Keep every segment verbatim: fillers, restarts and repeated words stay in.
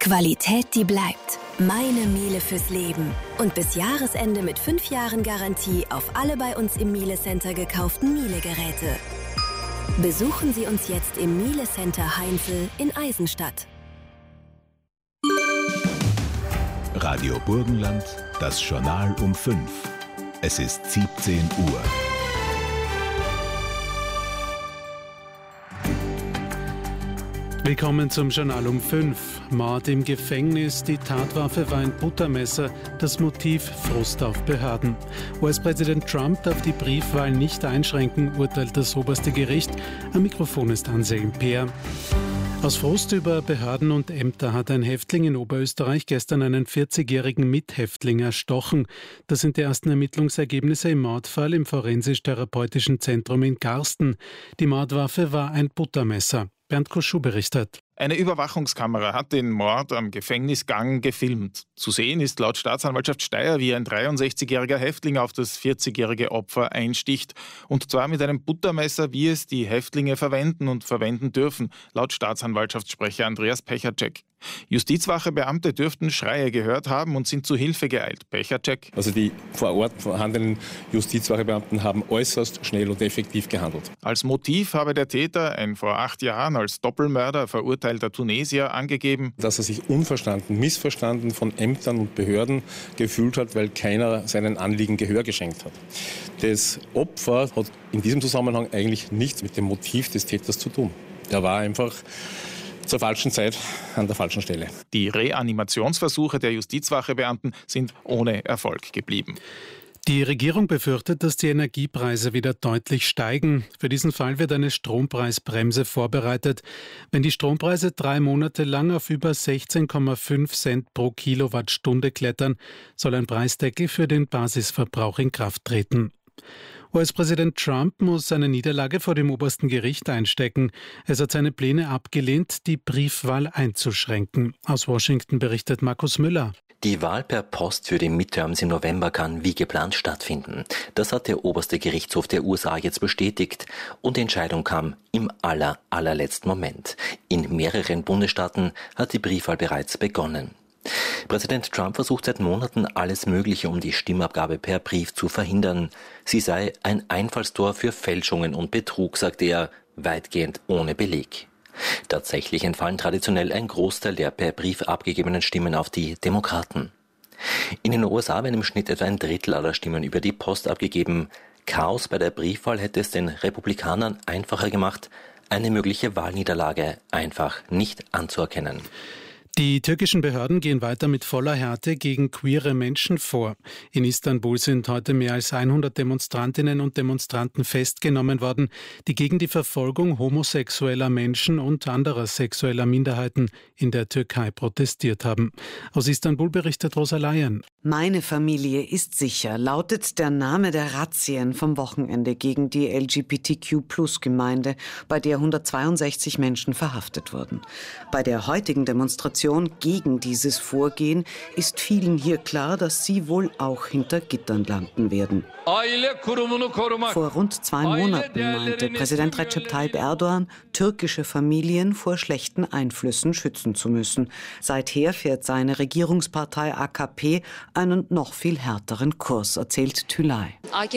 Qualität, die bleibt. Meine Miele fürs Leben. Und bis Jahresende mit fünf Jahren Garantie auf alle bei uns im Miele Center gekauften Miele-Geräte. Besuchen Sie uns jetzt im Miele Center Heinzel in Eisenstadt. Radio Burgenland, das Journal um fünf. Es ist siebzehn Uhr. Willkommen zum Journal um fünf. Mord im Gefängnis, die Tatwaffe war ein Buttermesser, das Motiv Frust auf Behörden. U S-Präsident Trump darf die Briefwahl nicht einschränken, urteilt das oberste Gericht. Am Mikrofon ist Anselm Peer. Aus Frust über Behörden und Ämter hat ein Häftling in Oberösterreich gestern einen vierzigjährigen Mithäftling erstochen. Das sind die ersten Ermittlungsergebnisse im Mordfall im Forensisch-Therapeutischen Zentrum in Garsten. Die Mordwaffe war ein Buttermesser. Bernd Koschuh berichtet. Eine Überwachungskamera hat den Mord am Gefängnisgang gefilmt. Zu sehen ist laut Staatsanwaltschaft Steyr, wie ein dreiundsechzigjähriger Häftling auf das vierzigjährige Opfer einsticht. Und zwar mit einem Buttermesser, wie es die Häftlinge verwenden und verwenden dürfen, laut Staatsanwaltschaftssprecher Andreas Pechacek. Justizwachebeamte dürften Schreie gehört haben und sind zu Hilfe geeilt. Pechacek. Also die vor Ort vorhandenen Justizwachebeamten haben äußerst schnell und effektiv gehandelt. Als Motiv habe der Täter, ein vor acht Jahren als Doppelmörder verurteilter Tunesier, angegeben, dass er sich unverstanden, missverstanden von Ämtern und Behörden gefühlt hat, weil keiner seinen Anliegen Gehör geschenkt hat. Das Opfer hat in diesem Zusammenhang eigentlich nichts mit dem Motiv des Täters zu tun. Er war einfach zur falschen Zeit an der falschen Stelle. Die Reanimationsversuche der Justizwachebeamten sind ohne Erfolg geblieben. Die Regierung befürchtet, dass die Energiepreise wieder deutlich steigen. Für diesen Fall wird eine Strompreisbremse vorbereitet. Wenn die Strompreise drei Monate lang auf über sechzehn Komma fünf Cent pro Kilowattstunde klettern, soll ein Preisdeckel für den Basisverbrauch in Kraft treten. U S-Präsident Trump muss seine Niederlage vor dem obersten Gericht einstecken. Es hat seine Pläne abgelehnt, die Briefwahl einzuschränken. Aus Washington berichtet Markus Müller. Die Wahl per Post für die Midterms im November kann wie geplant stattfinden. Das hat der oberste Gerichtshof der U S A jetzt bestätigt. Und die Entscheidung kam im aller, allerletzten Moment. In mehreren Bundesstaaten hat die Briefwahl bereits begonnen. Präsident Trump versucht seit Monaten alles Mögliche, um die Stimmabgabe per Brief zu verhindern. Sie sei ein Einfallstor für Fälschungen und Betrug, sagte er, weitgehend ohne Beleg. Tatsächlich entfallen traditionell ein Großteil der per Brief abgegebenen Stimmen auf die Demokraten. In den U S A werden im Schnitt etwa ein Drittel aller Stimmen über die Post abgegeben. Chaos bei der Briefwahl hätte es den Republikanern einfacher gemacht, eine mögliche Wahlniederlage einfach nicht anzuerkennen. Die türkischen Behörden gehen weiter mit voller Härte gegen queere Menschen vor. In Istanbul sind heute mehr als hundert Demonstrantinnen und Demonstranten festgenommen worden, die gegen die Verfolgung homosexueller Menschen und anderer sexueller Minderheiten in der Türkei protestiert haben. Aus Istanbul berichtet Rosa Laien. Meine Familie ist sicher, lautet der Name der Razzien vom Wochenende gegen die L G B T Q Plus Gemeinde, bei der hundertzweiundsechzig Menschen verhaftet wurden. Bei der heutigen Demonstration gegen dieses Vorgehen ist vielen hier klar, dass sie wohl auch hinter Gittern landen werden. Vor rund zwei Monaten meinte Präsident Recep Tayyip Erdogan, türkische Familien vor schlechten Einflüssen schützen zu müssen. Seither fährt seine Regierungspartei A K P einen noch viel härteren Kurs, erzählt Tülay.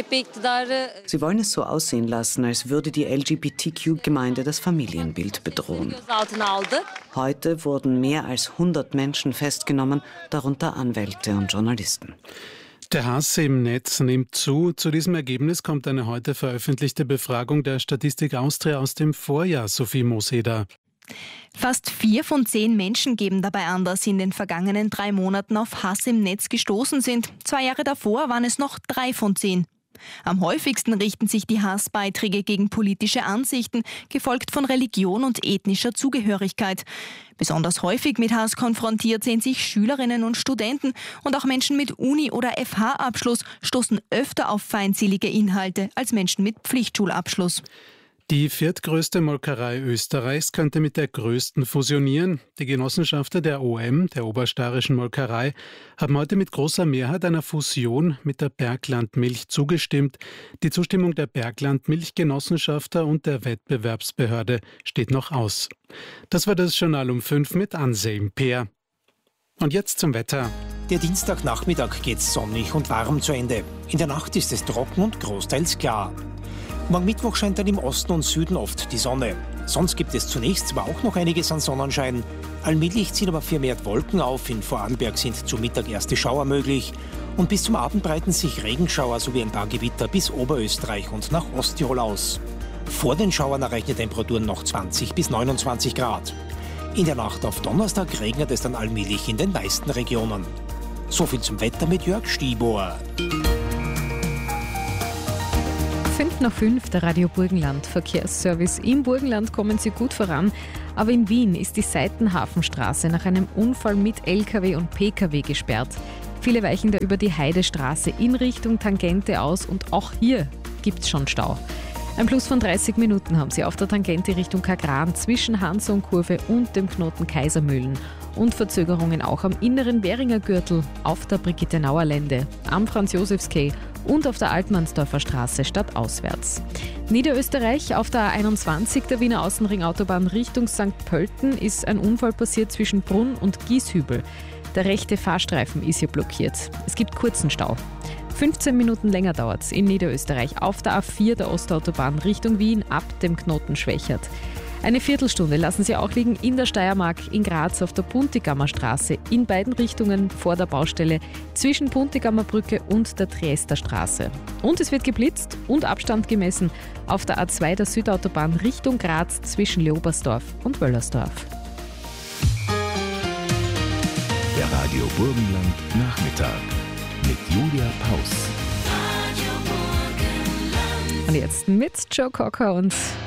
Sie wollen es so aussehen lassen, als würde die L G B T Q-Gemeinde das Familienbild bedrohen. Heute wurden mehr als hundert Menschen festgenommen, darunter Anwälte und Journalisten. Der Hass im Netz nimmt zu. Zu diesem Ergebnis kommt eine heute veröffentlichte Befragung der Statistik Austria aus dem Vorjahr, Sophie Moseder. Fast vier von zehn Menschen geben dabei an, dass sie in den vergangenen drei Monaten auf Hass im Netz gestoßen sind. Zwei Jahre davor waren es noch drei von zehn. Am häufigsten richten sich die Hassbeiträge gegen politische Ansichten, gefolgt von Religion und ethnischer Zugehörigkeit. Besonders häufig mit Hass konfrontiert sehen sich Schülerinnen und Studenten, und auch Menschen mit Uni- oder F H-Abschluss stoßen öfter auf feindselige Inhalte als Menschen mit Pflichtschulabschluss. Die viertgrößte Molkerei Österreichs könnte mit der größten fusionieren. Die Genossenschaften der O M, der Obersteirischen Molkerei, haben heute mit großer Mehrheit einer Fusion mit der Bergland-Milch zugestimmt. Die Zustimmung der Bergland-Milchgenossenschafter und der Wettbewerbsbehörde steht noch aus. Das war das Journal um fünf mit Anselm Peer. Und jetzt zum Wetter. Der Dienstagnachmittag geht sonnig und warm zu Ende. In der Nacht ist es trocken und großteils klar. Morgen Mittwoch scheint dann im Osten und Süden oft die Sonne. Sonst gibt es zunächst zwar auch noch einiges an Sonnenschein. Allmählich ziehen aber vermehrt Wolken auf. In Vorarlberg sind zu Mittag erste Schauer möglich. Und bis zum Abend breiten sich Regenschauer sowie ein paar Gewitter bis Oberösterreich und nach Osttirol aus. Vor den Schauern erreichen Temperaturen noch zwanzig bis neunundzwanzig Grad. In der Nacht auf Donnerstag regnet es dann allmählich in den meisten Regionen. So viel zum Wetter mit Jörg Stieber. fünf nach fünf, der Radio Burgenland Verkehrsservice. Im Burgenland kommen Sie gut voran, aber in Wien ist die Seitenhafenstraße nach einem Unfall mit L K W und P K W gesperrt. Viele weichen da über die Heidestraße in Richtung Tangente aus und auch hier gibt es schon Stau. Ein Plus von dreißig Minuten haben Sie auf der Tangente Richtung Kagran zwischen Hanson-Kurve und dem Knoten Kaisermühlen. Und Verzögerungen auch am inneren Währinger Gürtel, auf der Brigitte-Nauer Lände, am Franz-Josefs-Quai und auf der Altmannsdorfer Straße stadtauswärts. Niederösterreich auf der A einundzwanzig, der Wiener Außenringautobahn Richtung Sankt Pölten, ist ein Unfall passiert zwischen Brunn und Gieshübel. Der rechte Fahrstreifen ist hier blockiert. Es gibt kurzen Stau. fünfzehn Minuten länger dauert es in Niederösterreich auf der A vier der Ostautobahn Richtung Wien ab dem Knoten Schwächert. Eine Viertelstunde lassen Sie auch liegen in der Steiermark, in Graz auf der Puntigammer Straße, in beiden Richtungen vor der Baustelle, zwischen Puntigammer Brücke und der Triester Straße. Und es wird geblitzt und Abstand gemessen auf der A zwei der Südautobahn Richtung Graz zwischen Leobersdorf und Wöllersdorf. Der Radio Burgenland Nachmittag mit Julia Paus. Und jetzt mit Joe Cocker und